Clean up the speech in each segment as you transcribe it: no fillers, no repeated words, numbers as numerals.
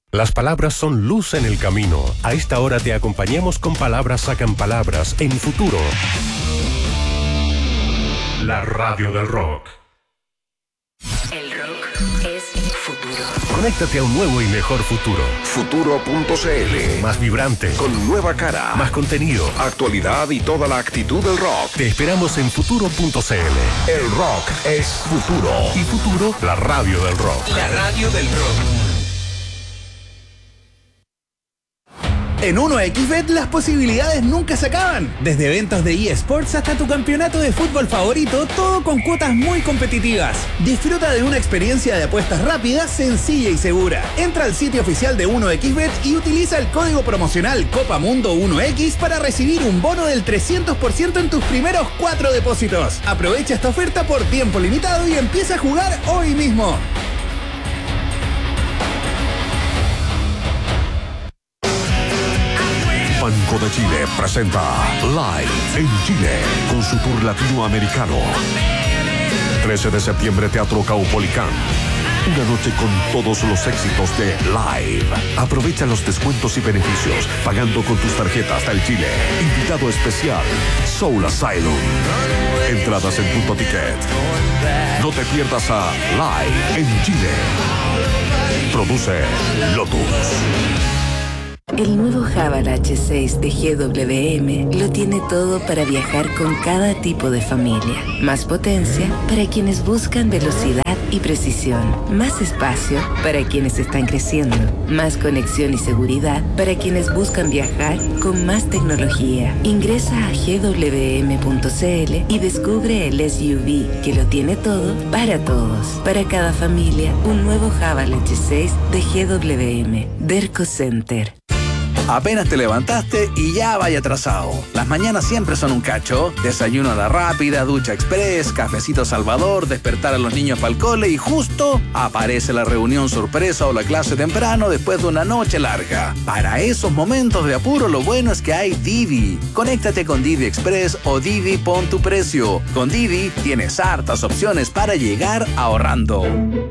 Las palabras son luz en el camino. A esta hora te acompañamos con Palabras Sacan Palabras en Futuro. La radio del rock. El rock es futuro. Conéctate a un nuevo y mejor futuro. Futuro.cl. Más vibrante. Con nueva cara. Más contenido. Actualidad y toda la actitud del rock. Te esperamos en Futuro.cl. El rock es futuro. Y Futuro, la radio del rock. La radio del rock. En 1xBet las posibilidades nunca se acaban. Desde eventos de eSports hasta tu campeonato de fútbol favorito, todo con cuotas muy competitivas. Disfruta de una experiencia de apuestas rápida, sencilla y segura. Entra al sitio oficial de 1xBet y utiliza el código promocional COPAMUNDO1X para recibir un bono del 300% en tus primeros 4 depósitos. Aprovecha esta oferta por tiempo limitado y empieza a jugar hoy mismo. Banco de Chile presenta Live en Chile con su tour latinoamericano. 13 de septiembre, Teatro Caupolicán. Una noche con todos los éxitos de Live. Aprovecha los descuentos y beneficios pagando con tus tarjetas del Chile. Invitado especial, Soul Asylum. Entradas en Punto Ticket. No te pierdas a Live en Chile. Produce Lotus. El nuevo Haval H6 de GWM lo tiene todo para viajar con cada tipo de familia. Más potencia para quienes buscan velocidad y precisión. Más espacio para quienes están creciendo. Más conexión y seguridad para quienes buscan viajar con más tecnología. Ingresa a gwm.cl y descubre el SUV que lo tiene todo para todos. Para cada familia, un nuevo Haval H6 de GWM. Derco Center. Apenas te levantaste y ya vaya atrasado. Las mañanas siempre son un cacho. Desayuno a la rápida, ducha express, cafecito Salvador, despertar a los niños para el cole y justo aparece la reunión sorpresa o la clase temprano después de una noche larga. Para esos momentos de apuro lo bueno es que hay Didi. Conéctate con Didi Express o Didi Pon tu Precio. Con Didi tienes hartas opciones para llegar ahorrando.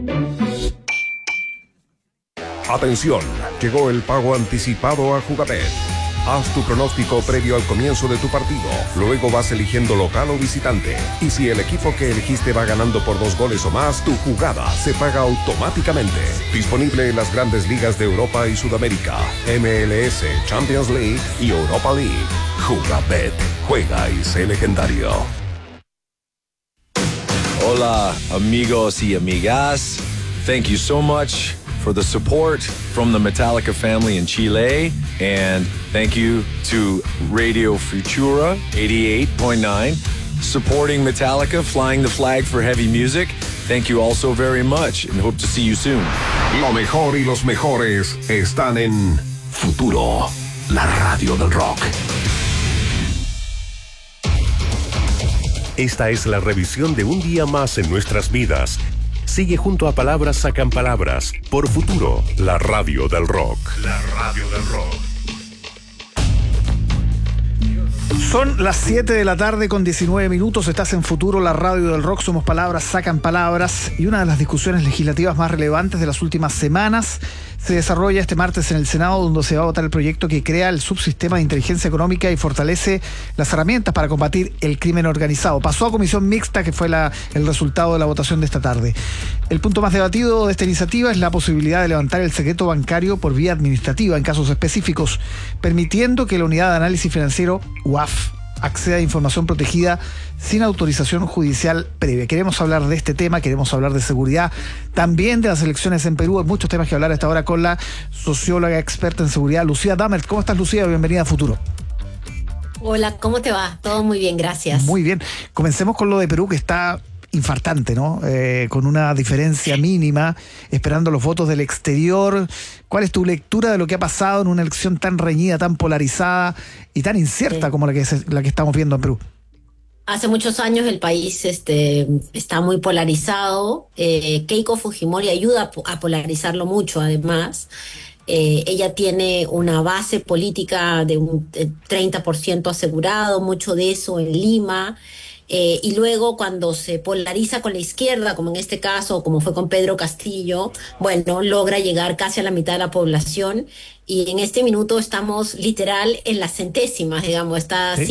Atención, llegó el pago anticipado a Jugabet. Haz tu pronóstico previo al comienzo de tu partido. Luego vas eligiendo local o visitante. Y si el equipo que elegiste va ganando por 2 goles o más, tu jugada se paga automáticamente. Disponible en las grandes ligas de Europa y Sudamérica, MLS, Champions League y Europa League. Jugabet. Juega y sé legendario. Hola, amigos y amigas. Thank you so much for the support from the Metallica family in Chile, and thank you to Radio Futura 88.9, supporting Metallica, flying the flag for heavy music. Thank you all so very much, and hope to see you soon. Lo mejor y los mejores están en Futuro, la radio del rock. Esta es la revisión de un día más en nuestras vidas. Sigue junto a Palabras Sacan Palabras por Futuro, la radio del rock. La radio del rock. Son las 7 de la tarde con 19 minutos. Estás en Futuro, la radio del rock. Somos Palabras Sacan Palabras. Y una de las discusiones legislativas más relevantes de las últimas semanas se desarrolla este martes en el Senado, donde se va a votar el proyecto que crea el subsistema de inteligencia económica y fortalece las herramientas para combatir el crimen organizado. Pasó a comisión mixta, que fue el resultado de la votación de esta tarde. El punto más debatido de esta iniciativa es la posibilidad de levantar el secreto bancario por vía administrativa en casos específicos, permitiendo que la Unidad de Análisis Financiero, UAF, acceda a información protegida sin autorización judicial previa. Queremos hablar de este tema, queremos hablar de seguridad, también de las elecciones en Perú. Hay muchos temas que hablar a esta hora con la socióloga experta en seguridad, Lucía Dammert. ¿Cómo estás, Lucía? Bienvenida a Futuro. Hola, ¿cómo te va? Todo muy bien, gracias. Muy bien. Comencemos con lo de Perú, que está infartante, ¿no? Con una diferencia mínima, esperando los votos del exterior. ¿Cuál es tu lectura de lo que ha pasado en una elección tan reñida, tan polarizada y tan incierta como la que estamos viendo en Perú? Hace muchos años el país está muy polarizado. Keiko Fujimori ayuda a polarizarlo mucho, además. Ella tiene una base política de un 30% asegurado, mucho de eso en Lima. Y luego cuando se polariza con la izquierda, como en este caso, como fue con Pedro Castillo, bueno, logra llegar casi a la mitad de la población. Y en este minuto estamos literal en las centésimas, digamos, está Sí.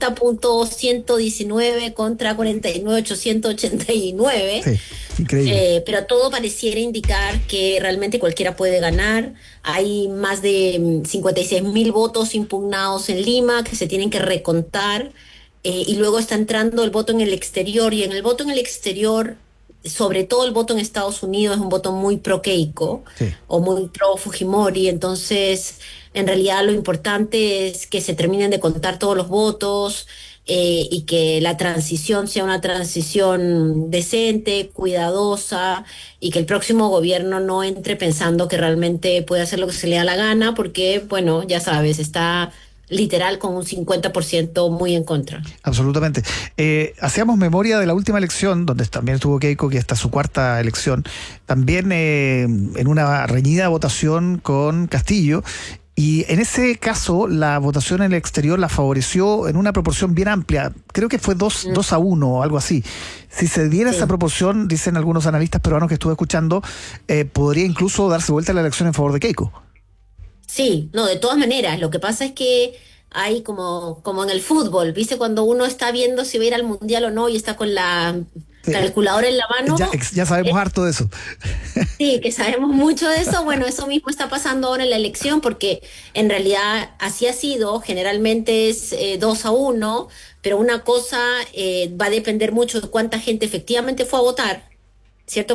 50.119 contra 49.889. Sí, increíble. Pero todo pareciera indicar que realmente cualquiera puede ganar. Hay más de 56.000 votos impugnados en Lima que se tienen que recontar. Y luego está entrando el voto en el exterior. Y en el voto en el exterior, sobre todo el voto en Estados Unidos, es un voto muy pro-Keiko Sí. o muy pro-Fujimori. Entonces, en realidad lo importante es que se terminen de contar todos los votos. Y que la transición sea una transición decente, cuidadosa, y que el próximo gobierno no entre pensando que realmente puede hacer lo que se le da la gana, porque, bueno, ya sabes, está literal con un 50% muy en contra. Absolutamente. Hacíamos memoria de la última elección, donde también estuvo Keiko, que esta es su cuarta elección, también en una reñida votación con Castillo. Y en ese caso, la votación en el exterior la favoreció en una proporción bien amplia. Creo que fue 2-1 o algo así. Si se diera esa proporción, dicen algunos analistas peruanos que estuve escuchando, podría incluso darse vuelta la elección en favor de Keiko. Sí, no, de todas maneras, lo que pasa es que hay como en el fútbol, ¿viste? Cuando uno está viendo si va a ir al mundial o no y está con la calculadora en la mano. Ya sabemos harto de eso. Sí, que sabemos mucho de eso. Bueno, eso mismo está pasando ahora en la elección, porque en realidad así ha sido. Generalmente es 2-1, pero una cosa va a depender mucho de cuánta gente efectivamente fue a votar, ¿cierto?